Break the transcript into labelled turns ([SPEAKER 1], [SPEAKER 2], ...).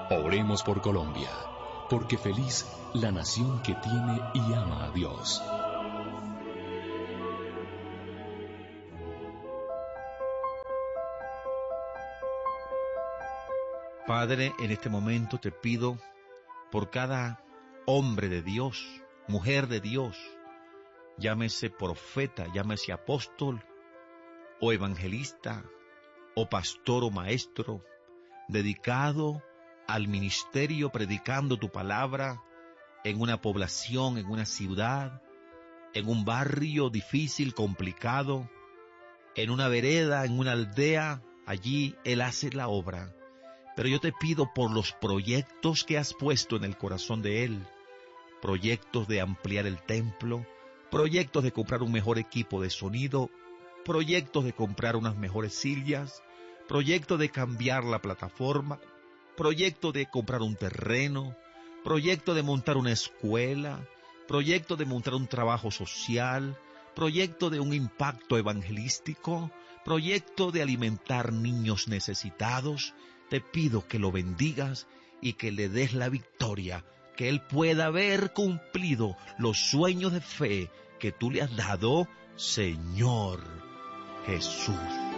[SPEAKER 1] Oremos por Colombia, porque feliz la nación que tiene y ama a Dios.
[SPEAKER 2] Padre, en este momento te pido por cada hombre de Dios, mujer de Dios, llámese profeta, llámese apóstol, o evangelista, o pastor o maestro, dedicado al ministerio predicando tu palabra en una población, en una ciudad, en un barrio difícil, complicado, en una vereda, en una aldea. Allí Él hace la obra. Pero yo te pido por los proyectos que has puesto en el corazón de Él, proyectos de ampliar el templo, proyectos de comprar un mejor equipo de sonido, proyectos de comprar unas mejores sillas, proyectos de cambiar la plataforma, proyecto de comprar un terreno, proyecto de montar una escuela, proyecto de montar un trabajo social, proyecto de un impacto evangelístico, proyecto de alimentar niños necesitados. Te pido que lo bendigas y que le des la victoria, que Él pueda haber cumplido los sueños de fe que tú le has dado, Señor Jesús.